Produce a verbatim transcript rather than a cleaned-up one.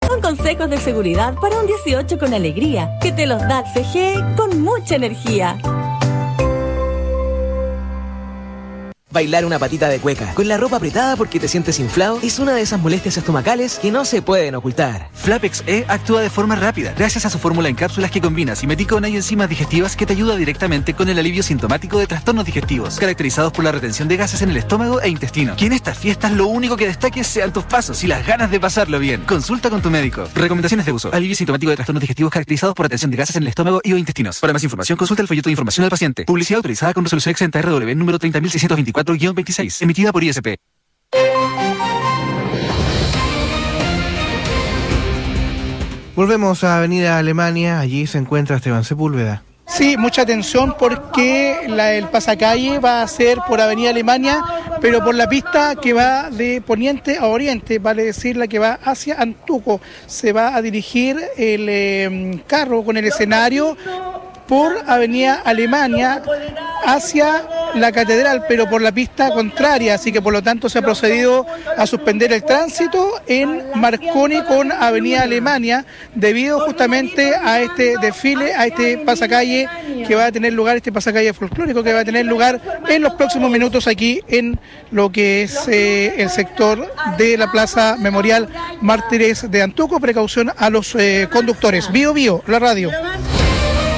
Con consejos de seguridad para un dieciocho con alegría, que te los da C G E con mucha energía. Bailar una patita de cueca con la ropa apretada porque te sientes inflado es una de esas molestias estomacales que no se pueden ocultar. Flapex E actúa de forma rápida gracias a su fórmula en cápsulas que combina simeticona y enzimas digestivas que te ayuda directamente con el alivio sintomático de trastornos digestivos, caracterizados por la retención de gases en el estómago e intestino. Que en estas fiestas lo único que destaque sean tus pasos y las ganas de pasarlo bien. Consulta con tu médico. Recomendaciones de uso. Alivio sintomático de trastornos digestivos caracterizados por retención de gases en el estómago y o intestinos. Para más información, consulta el folleto de información al paciente. Publicidad autorizada con resolución exenta R W número treinta mil seiscientos veinticuatro guión veintiséis, emitida por I S P. Volvemos a Avenida Alemania, allí se encuentra Esteban Sepúlveda. Sí, mucha atención porque la, el pasacalle va a ser por Avenida Alemania, pero por la pista que va de poniente a oriente, vale decir la que va hacia Antuco. Se va a dirigir el eh, carro con el escenario por Avenida Alemania hacia la catedral, pero por la pista contraria, así que por lo tanto se ha procedido a suspender el tránsito en Marconi con Avenida Alemania debido justamente a este desfile, a este pasacalle que va a tener lugar, este pasacalle folclórico que va a tener lugar en los próximos minutos aquí en lo que es eh, el sector de la Plaza Memorial Mártires de Antuco. Precaución a los eh, conductores. Bio Bio, la radio.